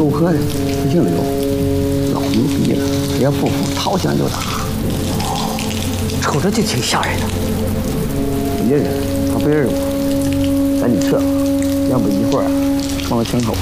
沟河的，不姓刘，老牛逼了，别夫妇掏枪就打， 瞅着就挺吓人的。 别人他不认识我，赶紧撤吧，要不一会儿撞到枪口了。